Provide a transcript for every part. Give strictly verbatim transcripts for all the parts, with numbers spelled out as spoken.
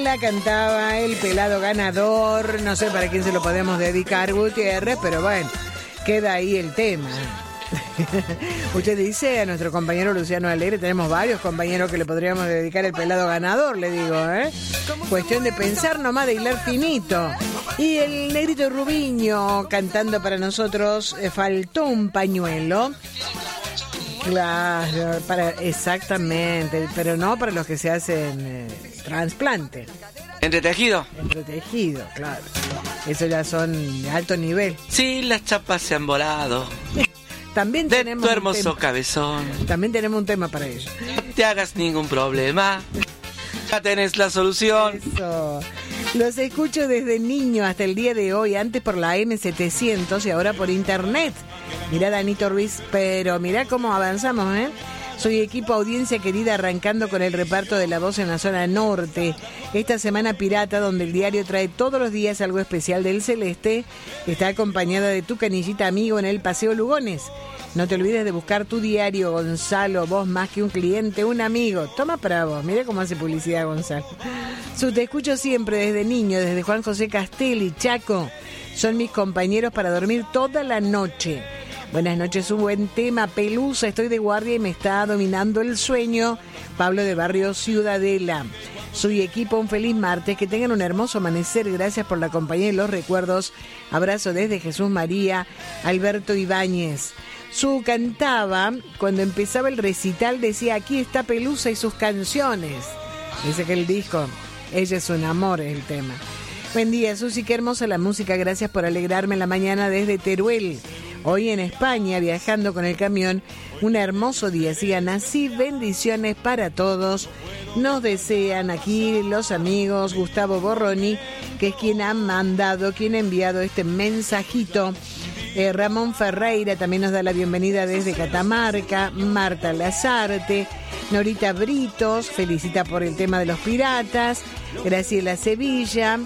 la cantaba el pelado ganador. No sé para quién se lo podemos dedicar, Gutiérrez, pero bueno, queda ahí el tema. Usted dice a nuestro compañero Luciano Alegre, tenemos varios compañeros que le podríamos dedicar el pelado ganador, le digo, ¿eh? Cuestión de pensar nomás, de hilar finito. Y el negrito Rubiño cantando para nosotros, eh, faltó un pañuelo. Claro, para, exactamente, pero no para los que se hacen eh, trasplante. ¿Entretejido? Entretejido, claro. Eso ya son de alto nivel. Sí, las chapas se han volado. También de tenemos tu hermoso cabezón. También tenemos un tema para ello. No te hagas ningún problema. Ya tenés la solución. Eso. Los escucho desde niño hasta el día de hoy, antes por la eme setecientos y ahora por internet. Mirá, Danito Ruiz, pero mirá cómo avanzamos, ¿eh? Soy equipo audiencia querida, arrancando con el reparto de La Voz en la zona norte. Esta semana pirata, donde el diario trae todos los días algo especial del Celeste, está acompañada de tu canillita amigo en el Paseo Lugones. No te olvides de buscar tu diario, Gonzalo, vos más que un cliente, un amigo. Toma para vos, mira cómo hace publicidad Gonzalo. Su te escucho siempre desde niño, desde Juan José Castelli, Chaco. Son mis compañeros para dormir toda la noche. Buenas noches, un buen tema, Pelusa, estoy de guardia y me está dominando el sueño. Pablo de Barrio Ciudadela. Soy equipo, un feliz martes, que tengan un hermoso amanecer, gracias por la compañía y los recuerdos. Abrazo desde Jesús María, Alberto Ibáñez. Su cantaba, cuando empezaba el recital, decía, aquí está Pelusa y sus canciones. Dice que el disco, ella es un amor, es el tema. Buen día, Susi, qué hermosa la música, gracias por alegrarme la mañana desde Teruel. Hoy en España, viajando con el camión, un hermoso día. Sigan así, bendiciones para todos. Nos desean aquí los amigos Gustavo Borroni, que es quien ha mandado, quien ha enviado este mensajito. Eh, Ramón Ferreira también nos da la bienvenida desde Catamarca. Marta Lazarte, Norita Britos, felicita por el tema de los piratas. Graciela Sevilla.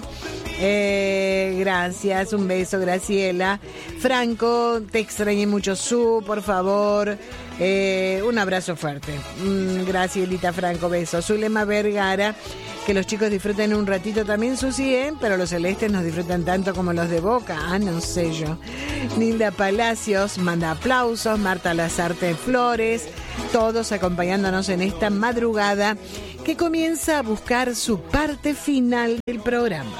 Eh, gracias, un beso, Graciela. Franco, te extrañé mucho, Su, por favor. Eh, un abrazo fuerte. Mm, Gracielita Franco, beso. Zulema Vergara, que los chicos disfruten un ratito también, Susi, ¿eh? Pero los celestes nos disfrutan tanto como los de Boca. Ah, no sé yo. Nilda Palacios manda aplausos. Marta Lazarte Flores, todos acompañándonos en esta madrugada que comienza a buscar su parte final del programa.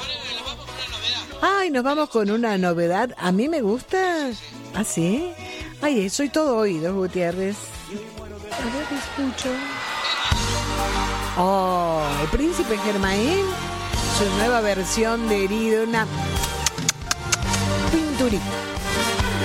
Ay, nos vamos con una novedad. A mí me gusta. ¿Ah, sí? Ay, soy todo oídos, Gutiérrez. A ver, te escucho. Oh, el Príncipe Germain. Su nueva versión de Herido. Una pinturita.